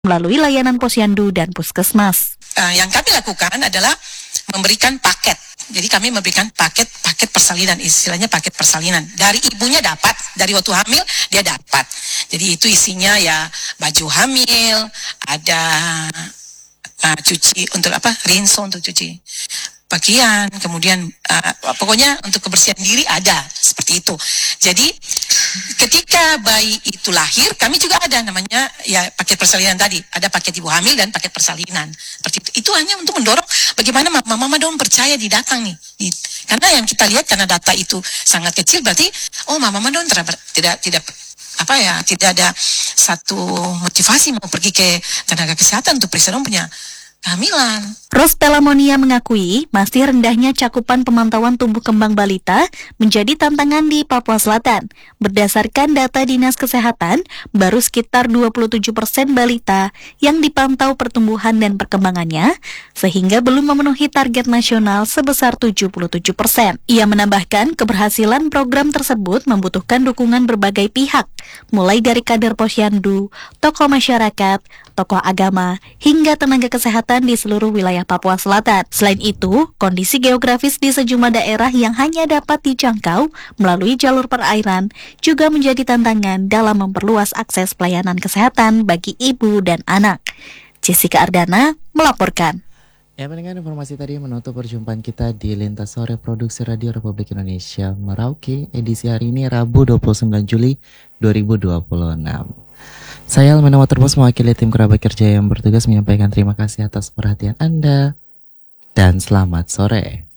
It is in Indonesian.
melalui layanan posyandu dan puskesmas. Yang kami lakukan adalah memberikan paket. Jadi kami memberikan paket persalinan, istilahnya paket persalinan. Dari ibunya dapat, dari waktu hamil dia dapat. Jadi itu isinya ya baju hamil, ada cuci untuk rinso untuk cuci pakaian, kemudian pokoknya untuk kebersihan diri ada, seperti itu. Jadi ketika bayi itu lahir, kami juga ada namanya ya paket persalinan tadi, ada paket ibu hamil dan paket persalinan. Seperti itu. Itu hanya untuk mendorong bagaimana mama dong percaya didatang nih. Karena yang kita lihat karena data itu sangat kecil, berarti mama dong tidak ada satu motivasi mau pergi ke tenaga kesehatan untuk periksa dong punya kehamilan. Rospela Monia mengakui masih rendahnya cakupan pemantauan tumbuh kembang balita menjadi tantangan di Papua Selatan. Berdasarkan data Dinas Kesehatan, baru sekitar 27% balita yang dipantau pertumbuhan dan perkembangannya, sehingga belum memenuhi target nasional sebesar 77%. Ia menambahkan keberhasilan program tersebut membutuhkan dukungan berbagai pihak, mulai dari kader posyandu, tokoh masyarakat, tokoh agama, hingga tenaga kesehatan di seluruh wilayah Papua Selatan. Selain itu, kondisi geografis di sejumlah daerah yang hanya dapat dijangkau melalui jalur perairan juga menjadi tantangan dalam memperluas akses pelayanan kesehatan bagi ibu dan anak. Jessica Ardana melaporkan. Ya, mendengar informasi tadi menutup perjumpaan kita di Lintas Sore Produksi Radio Republik Indonesia Merauke edisi hari ini Rabu 29 Juli 2026. Saya Almena Waterpos mewakili tim kerabat kerja yang bertugas menyampaikan terima kasih atas perhatian Anda dan selamat sore.